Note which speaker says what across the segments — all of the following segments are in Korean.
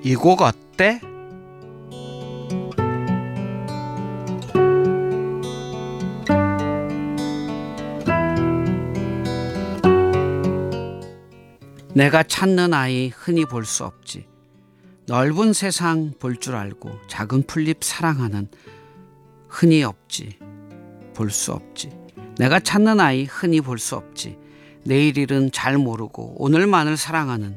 Speaker 1: 이 곡 어때? 내가 찾는 아이 흔히 볼 수 없지. 넓은 세상 볼 줄 알고 작은 풀잎 사랑하는 흔히 없지. 볼 수 없지. 내가 찾는 아이 흔히 볼 수 없지. 내일 일은 잘 모르고 오늘만을 사랑하는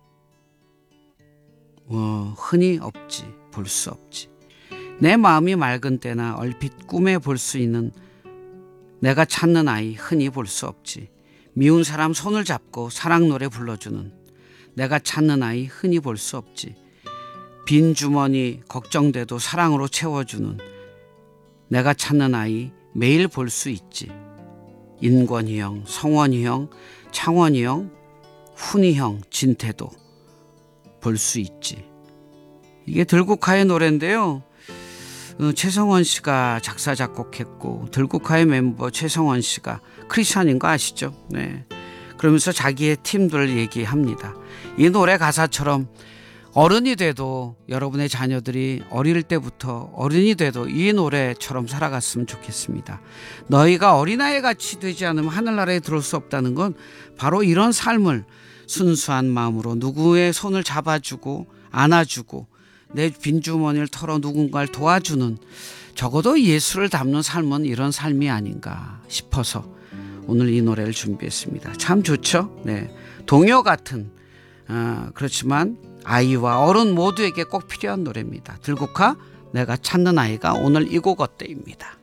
Speaker 1: 흔히 없지. 볼 수 없지. 내 마음이 맑은 때나 얼핏 꿈에 볼 수 있는 내가 찾는 아이 흔히 볼 수 없지. 미운 사람 손을 잡고 사랑 노래 불러주는 내가 찾는 아이 흔히 볼 수 없지. 빈 주머니 걱정돼도 사랑으로 채워주는 내가 찾는 아이 매일 볼 수 있지. 인권이 형, 성원이 형, 창원이 형, 훈이 형, 진태도 볼 수 있지. 이게 들국화의 노래인데요. 최성원 씨가 작사 작곡했고 들국화의 멤버 최성원 씨가 크리스찬인 거 아시죠? 네. 그러면서 자기의 팀들을 얘기합니다. 이 노래 가사처럼 어른이 돼도 여러분의 자녀들이 어릴 때부터 어른이 돼도 이 노래처럼 살아갔으면 좋겠습니다. 너희가 어린아이 같이 되지 않으면 하늘나라에 들어올 수 없다는 건 바로 이런 삶을 순수한 마음으로 누구의 손을 잡아주고 안아주고 내 빈주머니를 털어 누군가를 도와주는 적어도 예수를 담는 삶은 이런 삶이 아닌가 싶어서 오늘 이 노래를 준비했습니다. 참 좋죠? 네. 동요 같은 그렇지만 아이와 어른 모두에게 꼭 필요한 노래입니다. 들국화 내가 찾는 아이가 오늘 이 곡 어때입니다.